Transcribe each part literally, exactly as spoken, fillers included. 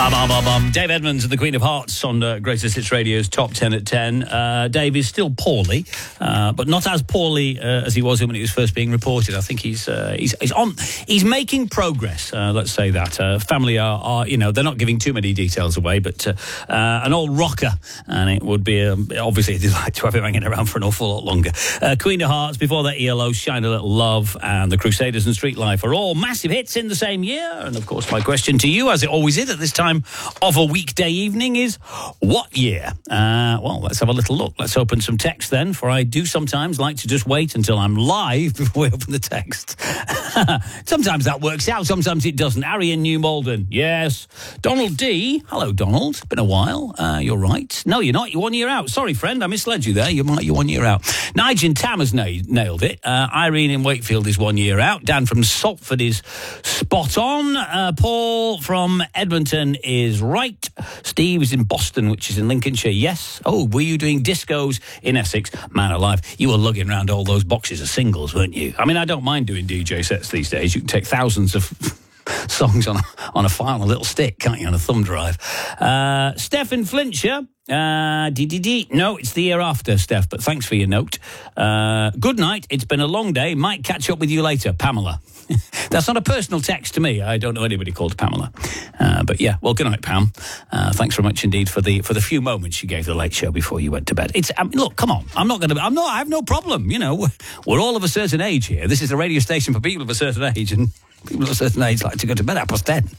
Bum, bum, bum, bum. Dave Edmonds and the Queen of Hearts on uh, Greatest Hits Radio's Top ten at ten. Uh, Dave is still poorly, uh, but not as poorly uh, as he was when he was first being reported. I think he's uh, he's, he's on. He's making progress. Uh, let's say that. Uh, family are, are, you know, they're not giving too many details away, but uh, uh, an old rocker, and it would be um, obviously they'd like to have him hanging around for an awful lot longer. Uh, Queen of Hearts, before that E L O, Shine a Little Love, and the Crusaders and Street Life are all massive hits in the same year. And of course, my question to you, as it always is at this time of a weekday evening, is what year? Uh, well, let's have a little look. Let's open some text then, for I do sometimes like to just wait until I'm live before we open the text. Sometimes that works out, sometimes it doesn't. Harry in New Malden, yes. Donald D, hello Donald, been a while. Uh, you're right. No, you're not. You're one year out. Sorry, friend, I misled you there. You're, you're one year out. Nigel in Tam has na- nailed it. Uh, Irene in Wakefield is one year out. Dan from Salford is spot on. Uh, Paul from Edmonton is right. Steve is in Boston, which is in Lincolnshire. Yes. Oh, were you doing discos in Essex? Man alive, you were lugging around all those boxes of singles, weren't you? I mean, I don't mind doing D J sets these days. You can take thousands of songs on a, on a file, a little stick, can't you, on a thumb drive. Uh, Steph in Flintshire. Uh, D D D. No, it's the year after, Steph, but thanks for your note. Uh, good night. It's been a long day. Might catch up with you later, Pamela. That's not a personal text to me. I don't know anybody called Pamela. Uh, but yeah, well, good night, Pam. Uh, thanks very much indeed for the for the few moments you gave the late show before you went to bed. It's um, look, come on. I'm not going to. I'm not. I have no problem. You know, we're, we're all of a certain age here. This is a radio station for people of a certain age, and people of a certain age like to go to bed at past ten.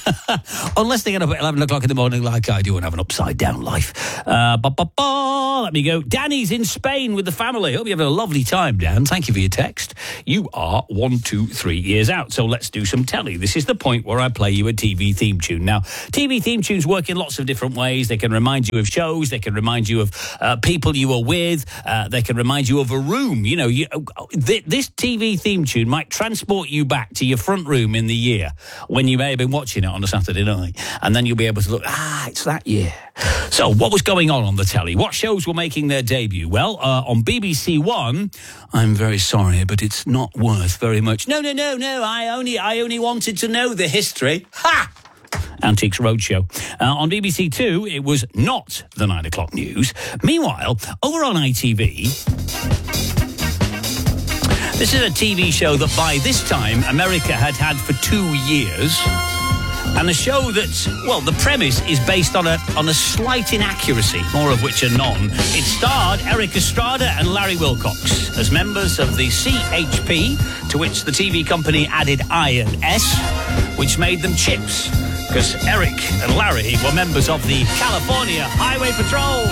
Unless they get up at eleven o'clock in the morning like I do and have an upside-down life. Uh, ba, ba, ba, let me go. Danny's in Spain with the family. Hope you have a lovely time, Dan. Thank you for your text. You are one, two, three years out, so let's do some telly. This is the point where I play you a T V theme tune. Now, T V theme tunes work in lots of different ways. They can remind you of shows. They can remind you of uh, people you were with. Uh, they can remind you of a room. You know, you, th- this T V theme tune might transport you back to your front room in the year when you may have been watching it on a Saturday night, and then you'll be able to look, ah, it's that year. So what was going on on the telly? What shows were making their debut? Well, uh, on B B C One, I'm very sorry, but it's not worth very much. No, no, no, no, I only, I only wanted to know the history. Ha! Antiques Roadshow. Uh, on B B C Two, it was not the nine o'clock news. Meanwhile, over on I T V... this is a T V show that by this time America had had for two years. And a show that, well, the premise is based on a on a slight inaccuracy, more of which are none. It starred Eric Estrada and Larry Wilcox as members of the C H P, to which the T V company added I and S, which made them Chips, because Eric and Larry were members of the California Highway Patrol.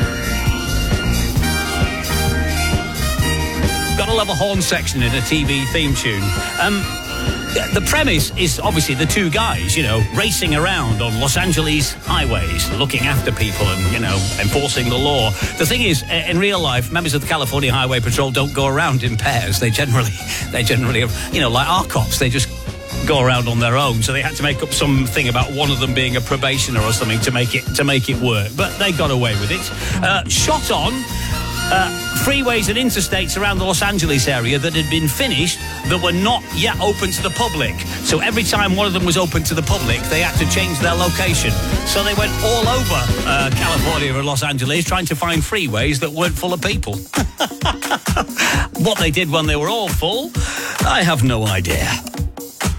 Gotta love a horn section in a T V theme tune. Um... The premise is obviously the two guys, you know, racing around on Los Angeles highways, looking after people and, you know, enforcing the law. The thing is, in real life, members of the California Highway Patrol don't go around in pairs. They generally, they generally, have, you know, like our cops, they just go around on their own. So they had to make up something about one of them being a probationer or something to make it to make it work. But they got away with it. Uh, shot on. Uh, freeways and interstates around the Los Angeles area that had been finished that were not yet open to the public. So every time one of them was open to the public, they had to change their location. So they went all over uh, California and Los Angeles trying to find freeways that weren't full of people. What they did when they were all full, I have no idea.